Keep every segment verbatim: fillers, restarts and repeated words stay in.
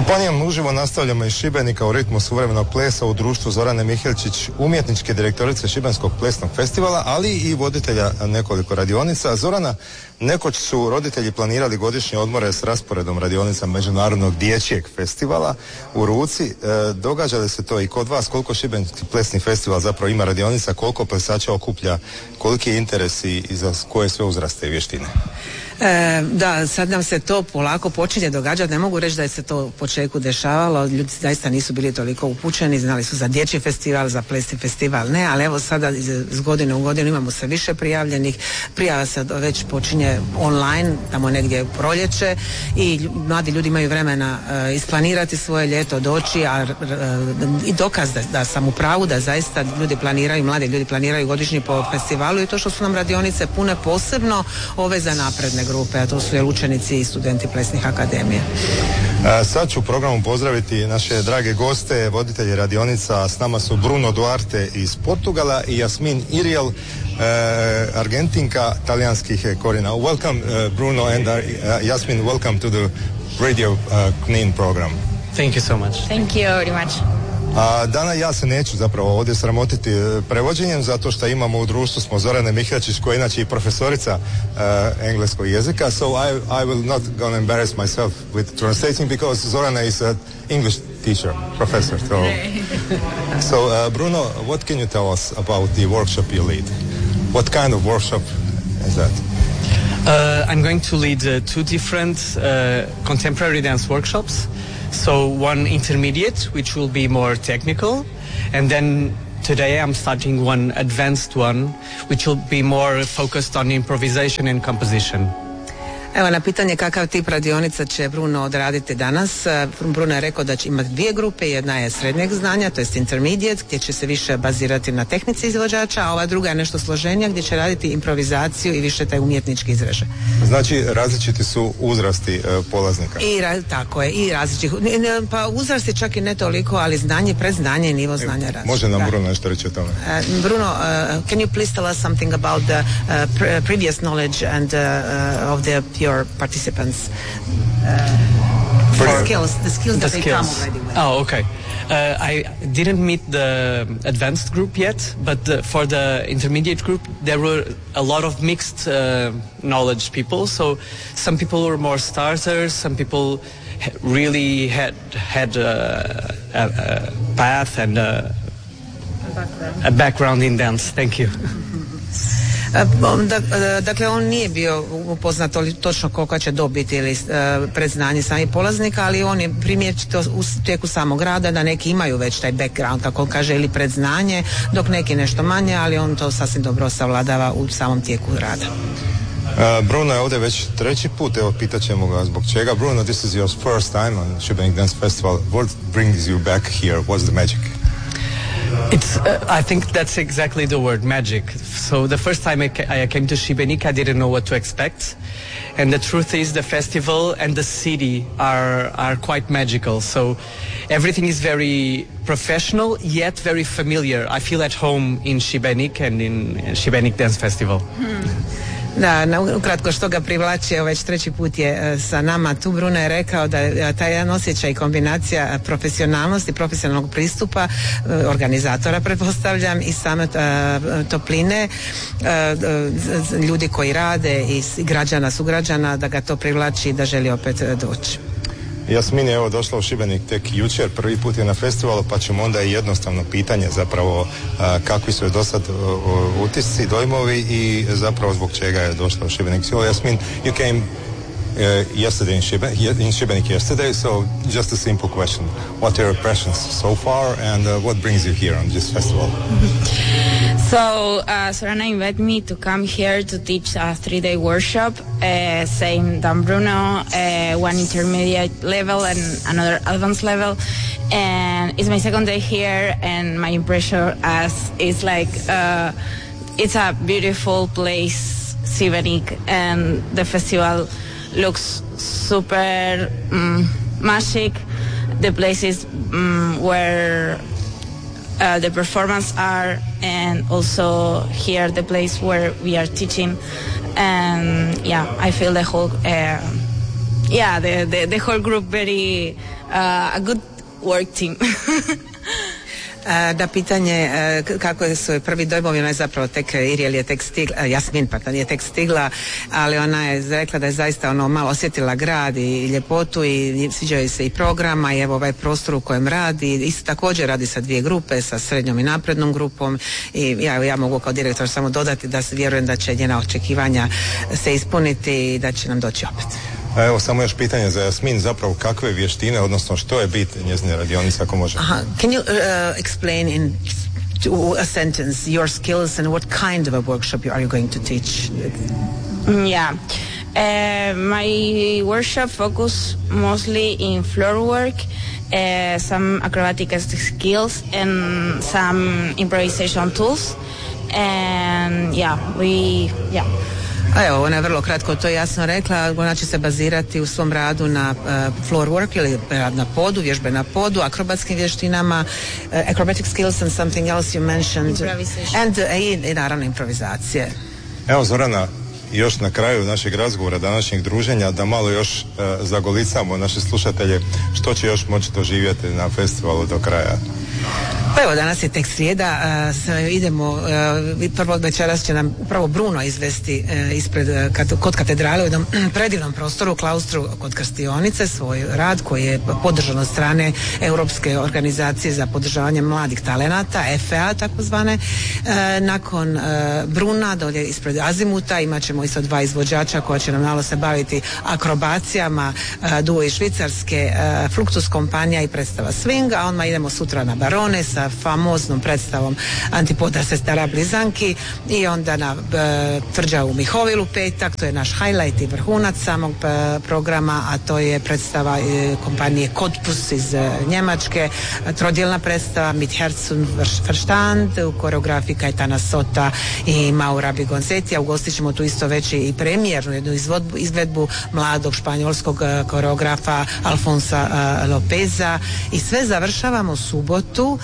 Kompanijom uživo nastavljamo iz Šibenika u ritmu suvremenog plesa u društvu Zorane Mihelčić, umjetničke direktorice Šibenskog plesnog festivala, ali i voditelja nekoliko radionica. Zorana, nekoć su roditelji planirali godišnje odmore s rasporedom radionica Međunarodnog dječjeg festivala u ruci. E, događa li se to i kod vas? Koliko Šibenski plesni festival zapravo ima radionica, koliko plesača okuplja, koliki je interes i za koje sve uzraste i vještine? E, da, sad nam se to polako počinje događati. Ne mogu reći da je se to u početku dešavalo. Ljudi zaista nisu bili toliko upućeni, znali su za dječji festival, za plesni festival ne, ali evo sada iz godine u godinu imamo sve više prijavljenih. Prijava se već počinje online, tamo negdje u proljeće, i mladi ljudi imaju vremena uh, isplanirati svoje ljeto, doći, a uh, i dokaz da, da sam u pravu, da zaista ljudi planiraju, mladi ljudi planiraju godišnji po festivalu, i to što su nam radionice pune, posebno ove za napredne grupe, a to su učenici i studenti plesnih akademija. A sad ću u programu pozdraviti naše drage goste, voditelji radionica. S nama su Bruno Duarte iz Portugala i Jasmin Iriel, uh, Argentinka talijanskih korijena. Welcome uh, Bruno and uh, Jasmin, welcome to the Radio uh, Knin program. Thank you so much. Thank you very much. A dana ja se neću zapravo ovdje sramotiti prevođenjem, zato što imamo u društvu smo Zorane Mihelčić, koja je inače i profesorica uh, engleskog jezika, so I, I will not gonna embarrass myself with translating because Zorana is an English teacher, professor. So, so uh, Bruno, what can you tell us about the workshop you lead? What kind of workshop is that? Uh, I'm going to lead uh, two different uh, contemporary dance workshops. So one intermediate, which will be more technical, and then today I'm starting one advanced one, which will be more focused on improvisation and composition. Evo, na pitanje kakav tip radionica će Bruno odraditi danas, Bruno je rekao da će imati dvije grupe. Jedna je srednjeg znanja, to jest intermediate, gdje će se više bazirati na tehnici izvođača, a ova druga je nešto složenija, gdje će raditi improvizaciju i više taj umjetnički izražaj. Znači različiti su uzrasti uh, polaznika. I ra- tako je, i različiti. Pa uzrasti čak i ne toliko, ali znanje, predznanje i nivo znanja različiti. Može nam Bruno nešto reći o tome? Uh, Bruno, uh, can you please tell us something about the uh, pre- previous knowledge and uh, uh, of the your participants, uh, the skills, the skills the that skills. they come already with. Oh, okay. Uh, I didn't meet the advanced group yet, but the, for the intermediate group, there were a lot of mixed uh, knowledge people. So some people were more starters, some people ha- really had had a, a, a path and a, a, background. a background in dance. Thank you. Dakle, on nije bio upoznat točno koliko će dobiti ili uh, predznanje samih polaznika, ali on je primijetio u tijeku samog rada da neki imaju već taj background, kako on kaže, ili predznanje, dok neki nešto manje, ali on to sasvim dobro savladava u samom tijeku rada. Uh, Bruno je ovdje već treći put, evo pitat ćemo ga zbog čega. Bruno, this is your first time on Šibenik Dance Festival. What brings you back here? What's the magic? It's, uh, I think that's exactly the word, magic. So the first time I, ca- I came to Šibenik, I didn't know what to expect. And the truth is the festival and the city are, are quite magical. So everything is very professional, yet very familiar. I feel at home in Šibenik and in Šibenik Dance Festival. Hmm. Da, na, ukratko što ga privlači, već treći put je e, sa nama tu. Bruno je rekao da je taj jedan osjećaj, kombinacija profesionalnosti, profesionalnog pristupa e, organizatora, pretpostavljam, i same e, topline e, e, ljudi koji rade i građana, sugrađana, da ga to privlači i da želi opet e, doći. Jasmin je evo došla u Šibenik tek jučer, prvi put je na festivalu, pa ćemo onda i jednostavno pitanje zapravo a, kakvi su je do sad utisci, dojmovi i zapravo zbog čega je došla u Šibenik. So Jasmin, you came uh, yesterday in Šibenik, in Šibenik yesterday, so just a simple question. What are your impressions so far and uh, what brings you here on this festival? So, uh, Sorana invited me to come here to teach a three-day workshop, uh, same than Bruno, uh, one intermediate level and another advanced level. And it's my second day here, and my impression as is like uh, it's a beautiful place, Šibenik, and the festival looks super um, magic. The places um, where Uh, the performance are, and also here the place where we are teaching, and yeah, I feel the whole uh, yeah the, the the whole group very uh, a good work team. Da, pitanje kako su prvi dojmovi, ona je zapravo tek, Iriel je tek stigla, Jasmin, pardon, je tek stigla, ali ona je rekla da je zaista ono malo osjetila grad i ljepotu i sviđaju se i programa i evo ovaj prostor u kojem radi, isto također radi sa dvije grupe, sa srednjom i naprednom grupom i ja, ja mogu kao direktor samo dodati da se vjerujem da će njena očekivanja se ispuniti i da će nam doći opet. A evo samo još pitanje za Jasmin, zapravo kakve vještine, odnosno što je bit njezine radionice, ako može? Aha. Can you uh, explain in to a sentence your skills and what kind of a workshop you are you going to teach? Yeah. Uh, my workshop focus mostly in floor work, uh, some acrobatic skills and some improvisation tools. And yeah, we, yeah. A evo, ona je vrlo kratko to jasno rekla, ona će se bazirati u svom radu na uh, floor work ili rad na podu, vježbe na podu, akrobatskim vještinama, uh, acrobatic skills and something else you mentioned. And, uh, i, i naravno improvizacije. Evo Zorana, još na kraju našeg razgovora, današnjeg druženja, da malo još uh, zagolicamo naše slušatelje što će još moći doživjeti na festivalu do kraja. Pa evo, danas je tek srijeda, uh, idemo, uh, prvo večeras će nam upravo Bruno izvesti uh, ispred, uh, kat, kod katedrale u jednom predivnom prostoru, klaustru kod Krstionice, svoj rad koji je podržan od strane Europske organizacije za podržavanje mladih talenata, F E A takozvane. Uh, nakon uh, Bruna, dolje ispred Azimuta, imat ćemo isto dva izvođača koja će nam malo se baviti akrobacijama, uh, duo iz Švicarske, uh, Fluxus kompanija i predstava Swing, a onda idemo sutra na Barone sa famoznom predstavom Antipoda sestara blizanki i onda na e, tvrđavu Mihovilu petak, to je naš highlight i vrhunac samog e, programa, a to je predstava e, kompanije Cottbus iz e, Njemačke, trodjelna predstava Mit Herzen Verstand u koreografiji Caetana Sota i Maura Bigonzetija. Ugostit ćemo tu isto već i premijernu jednu izvodbu, izvedbu mladog španjolskog e, koreografa Alfonsa e, Lopeza i sve završavamo subotu.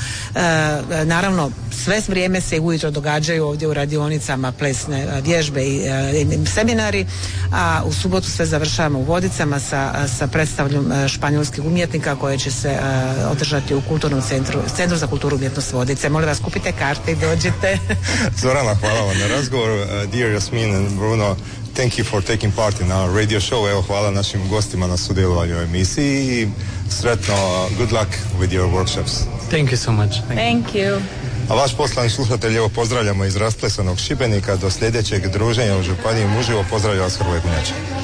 E, naravno sve vrijeme se ujutro događaju ovdje u radionicama plesne vježbe i, i seminari, a u subotu sve završavamo u Vodicama sa, sa predstavljom španjolskih umjetnika koje će se uh, održati u kulturnom centru, Centru za kulturu umjetnost Vodice. Molim vas, kupite karte i dođite. Zorana, hvala vam na razgovor. Uh, dear Jasmin and Bruno, thank you for taking part in our radio show. Evo, hvala našim gostima na sudjelovanju u emisiji i sretno, uh, good luck with your workshops. Thank you so much. Thank, Thank you. A vaš poslani slušatelj, evo pozdravljamo iz rasplesanog Šibenika. Do sljedećeg druženja u Županiji uživo. Pozdravlja vas Hrvoje Gunjača.